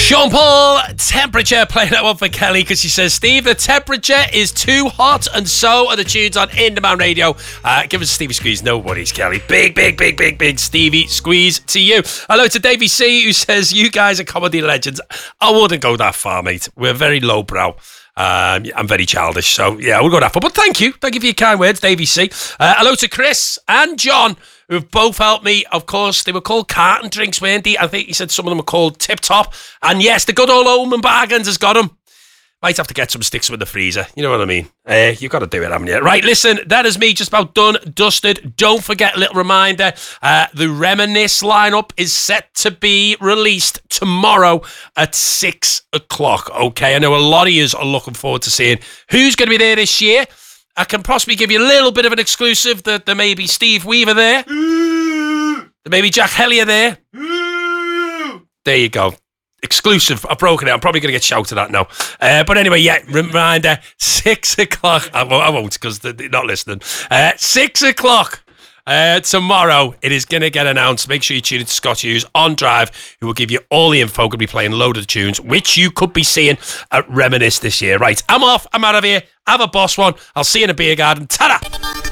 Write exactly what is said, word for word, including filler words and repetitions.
Sean Paul, Temperature, playing that one for Kelly because she says, Steve, the temperature is too hot, and so are the tunes on In Demand Radio. Uh, give us a Stevie Squeeze. No worries, Kelly. Big, big, big, big, big Stevie Squeeze to you. Hello to Davey C, who says, you guys are comedy legends. I wouldn't go that far, mate. We're very lowbrow. Um, I'm very childish, so yeah, we'll go that far. But thank you. Thank you for your kind words, Davey C. Uh, hello to Chris and John, who've both helped me. Of course, they were called carton drinks, weren't they? I think he said some of them were called Tip Top. And yes, the good old Oldman Bargains has got them. Might have to get some sticks in the freezer. You know what I mean? Uh, you've got to do it, haven't you? Right, listen, that is me just about done, dusted. Don't forget, a little reminder, uh, the Reminisce lineup is set to be released tomorrow at six o'clock, okay? I know a lot of you are looking forward to seeing who's going to be there this year. I can possibly give you a little bit of an exclusive that there may be Steve Weaver there. There may be Jack Hellier there. There you go. Exclusive. I've broken it. I'm probably going to get shouted at now. Uh, but anyway, yeah, reminder, six o'clock. I won't, I won't because they're not listening. Uh, six o'clock uh, tomorrow. It is going to get announced. Make sure you tune in to Scott Hughes on Drive, who will give you all the info. Going to be playing a load of the tunes, which you could be seeing at Reminisce this year. Right, I'm off. I'm out of here. Have a boss one. I'll see you in a beer garden. Ta-da!